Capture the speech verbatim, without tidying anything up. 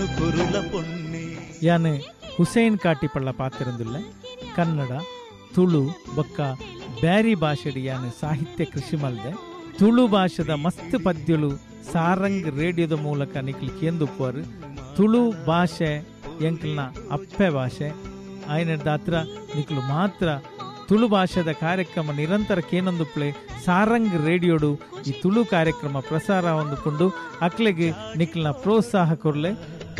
ಯಾನು ಹುಸೇನ್ ಕಾಟಿಪಳ್ಳ ಪಾತಿರಂದುಲ್ಲ ಕನ್ನಡ ತುಳು ಬೊಕ್ಕ ಬ್ಯಾರಿ ಭಾಷೆಡಿ ಯಾನು ಸಾಹಿತ್ಯ ಕೃಷಿ ಮಲ್ದೆ ತುಳು ಭಾಷೆದ ಮಸ್ತ್ ಪದ್ಯಗಳು ಸಾರಂಗ್ ರೇಡಿಯೋದ ಮೂಲಕ ನಿಕ್ಲಿ ಕೇಂದುಪ್ಪರು ತುಳು ಭಾಷೆ ಎಂಕ್ಲನ ಅಪ್ಪೆ ಭಾಷೆ ಆಯ್ನದ ಹತ್ರ ನಿಕ್ಲು ಮಾತ್ರ ತುಳು ಭಾಷೆದ ಕಾರ್ಯಕ್ರಮ ನಿರಂತರ ಕೇನೊಂದುಪ್ಲೆ ಸಾರಂಗ್ ರೇಡಿಯೋಡು ಈ ತುಳು ಕಾರ್ಯಕ್ರಮ ಪ್ರಸಾರ ಹೊಂದಿಕೊಂಡು ಅಕ್ಲೆಗೆ ನಿಕ್ಲನ ಪ್ರೋತ್ಸಾಹ ಕೊರ್ಲೆ